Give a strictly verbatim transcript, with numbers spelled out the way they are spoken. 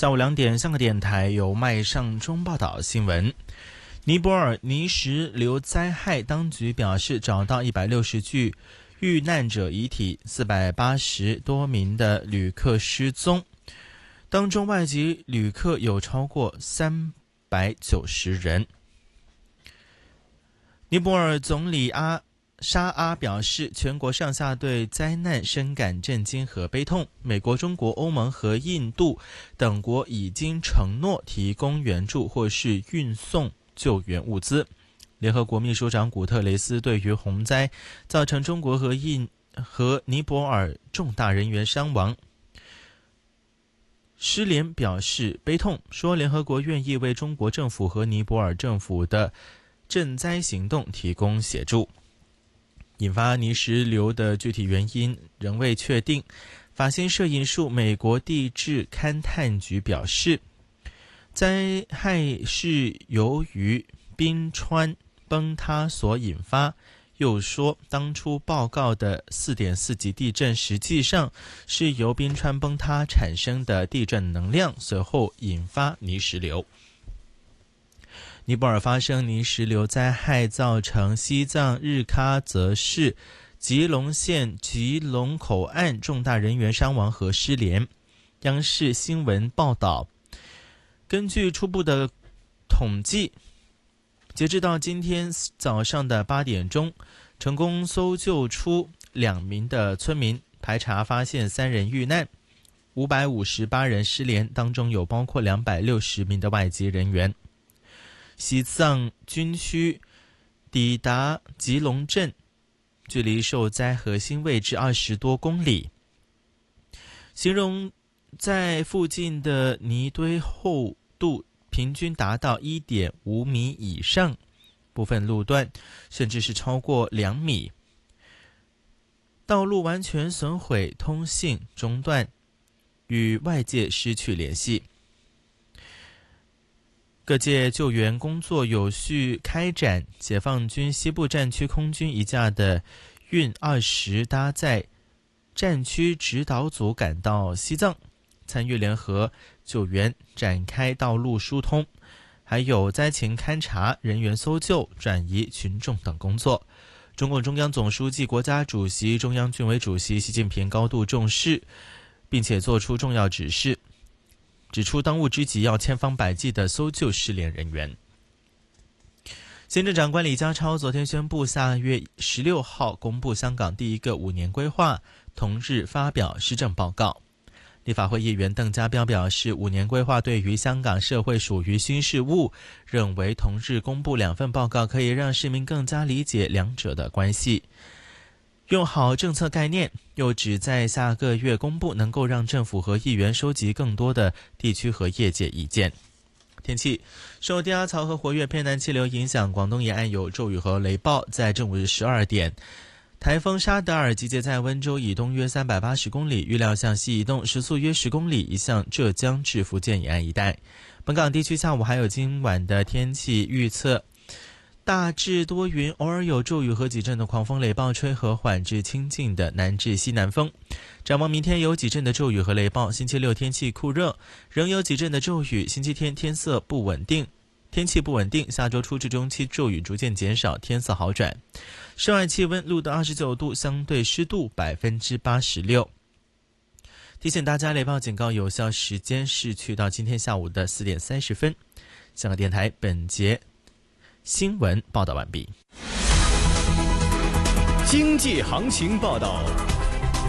下午两点，香港电台由麦尚中报道新闻。尼泊尔泥石流灾害，当局表示找到一百六十具遇难者遗体，四百八十多名的旅客失踪，当中外籍旅客有超过三百九十人。尼泊尔总理阿沙阿表示，全国上下对灾难深感震惊和悲痛。美国、中国、欧盟和印度等国已经承诺提供援助或是运送救援物资。联合国秘书长古特雷斯对于洪灾造成中国和印和尼泊尔重大人员伤亡失联表示悲痛，说联合国愿意为中国政府和尼泊尔政府的赈灾行动提供协助。引发泥石流的具体原因仍未确定。法新社引述美国地质勘探局表示，灾害是由于冰川崩塌所引发，又说当初报告的 四点四 级地震实际上是由冰川崩塌产生的地震能量，随后引发泥石流。尼泊尔发生泥石流灾害，造成西藏日喀则市吉隆县吉隆口岸重大人员伤亡和失联。央视新闻报道，根据初步的统计，截至到今天早上的八点钟，成功搜救出两名的村民，排查发现三人遇难，五百五十八人失联，当中有包括两百六十名的外籍人员。西藏军区抵达吉隆镇，距离受灾核心位置二十多公里。形容在附近的泥堆厚度平均达到 一点五米以上，部分路段甚至是超过两米。道路完全损毁，通信中断，与外界失去联系。各界救援工作有序开展，解放军西部战区空军一架的运二十搭载战区指导组赶到西藏，参与联合救援，展开道路疏通，还有灾情勘察、人员搜救、转移群众等工作。中共中央总书记、国家主席、中央军委主席习近平高度重视，并且作出重要指示，指出当务之急要千方百计地搜救失联人员。行政长官李家超昨天宣布，下月十六号公布香港第一个五年规划，同日发表施政报告。立法会议员邓家彪表示，五年规划对于香港社会属于新事物，认为同日公布两份报告可以让市民更加理解两者的关系，用好政策概念，又指在下个月公布，能够让政府和议员收集更多的地区和业界意见。天气，受低压槽和活跃偏南气流影响，广东沿岸有骤雨和雷暴。在正午十二点，台风沙德尔集结在温州以东约三百八十公里，预料向西移动，时速约十公里，移向浙江至福建沿岸一带。本港地区下午还有今晚的天气预测，大致多云，偶尔有骤雨和几阵的狂风雷暴，吹和缓至清劲的南至西南风。展望明天有几阵的骤雨和雷暴，星期六天气酷热，仍有几阵的骤雨，星期天天色不稳定，天气不稳定，下周初至中期骤雨逐渐减少，天色好转。室外气温录得二十九度，相对湿度 百分之八十六。 提醒大家，雷暴警告有效时间是去到今天下午的四点三十分。香港电台本节新闻报道完毕。 经济行情报道。